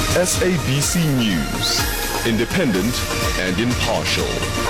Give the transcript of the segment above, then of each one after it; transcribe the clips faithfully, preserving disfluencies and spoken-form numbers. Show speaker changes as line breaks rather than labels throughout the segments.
S A B C News, independent and impartial.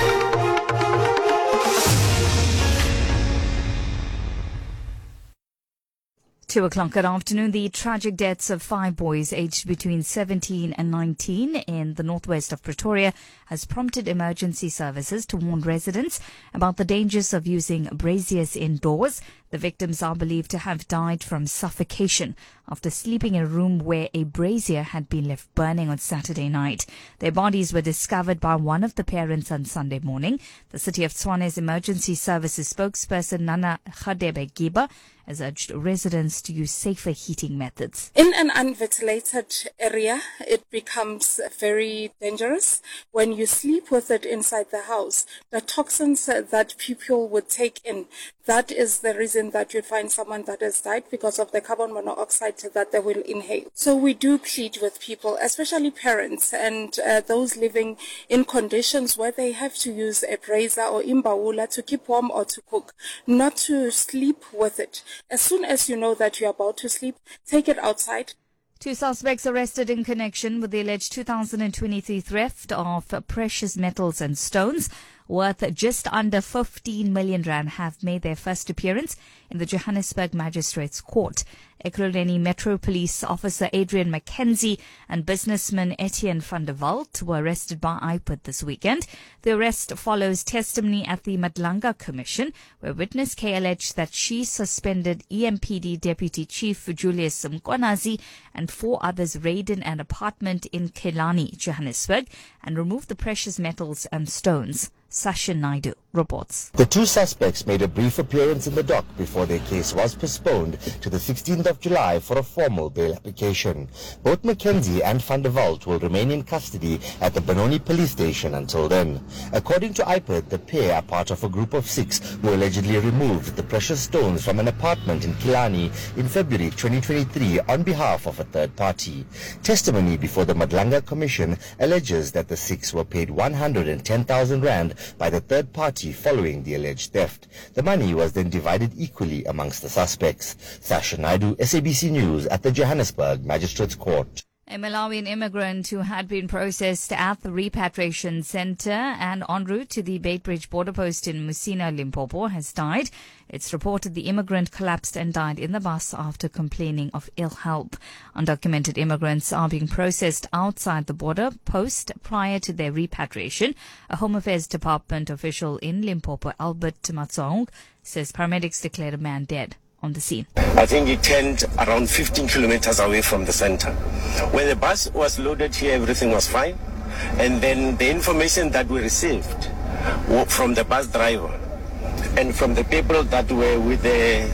Two o'clock at afternoon, the tragic deaths of five boys aged between seventeen and nineteen in the northwest of Pretoria has prompted emergency services to warn residents about the dangers of using braziers indoors. The victims are believed to have died from suffocation after sleeping in a room where a brazier had been left burning on Saturday night. Their bodies were discovered by one of the parents on Sunday morning. The City of Tshwane's emergency services spokesperson Nana Khadebe Giba has urged residents to use safer heating methods.
In an unventilated area, it becomes very dangerous. When you sleep with it inside the house, the toxins that people would take in, that is the reason that you'd find someone that has died because of the carbon monoxide that they will inhale. So we do plead with people, especially parents and uh, those living in conditions where they have to use a brazier or imbawula to keep warm or to cook, not to sleep with it. As soon as you know that you're about to sleep, take it outside.
Two suspects arrested in connection with the alleged two thousand twenty-three theft of precious metals and stones worth just under fifteen million rand have made their first appearance in the Johannesburg Magistrates Court. Ekurhuleni Metro Police Officer Adrian McKenzie and businessman Etienne van der Walt were arrested by I P I D this weekend. The arrest follows testimony at the Madlanga Commission, where witness K alleged that she suspended E M P D Deputy Chief Julius Mkonazi and four others raided an apartment in Kelani, Johannesburg, and removed the precious metals and stones. Sasha Naidu reports.
The two suspects made a brief appearance in the dock before their case was postponed to the sixteenth of July for a formal bail application. Both Mackenzie and Van der Walt will remain in custody at the Benoni police station until then. According to I P I D, the pair are part of a group of six who allegedly removed the precious stones from an apartment in Kilani in February twenty twenty-three on behalf of a third party. Testimony before the Madlanga Commission alleges that the six were paid one hundred ten thousand rand by the third party following the alleged theft. The money was then divided equally amongst the suspects. Sasha Naidu, S A B C News at the Johannesburg Magistrates Court.
A Malawian immigrant who had been processed at the repatriation centre and en route to the Beitbridge border post in Musina, Limpopo, has died. It's reported the immigrant collapsed and died in the bus after complaining of ill health. Undocumented immigrants are being processed outside the border post prior to their repatriation. A Home Affairs Department official in Limpopo, Albert Matsaong, says paramedics declared a man dead on the scene.
I think it turned around fifteen kilometers away from the center. When the bus was loaded here, everything was fine. And then the information that we received from the bus driver and from the people that were with the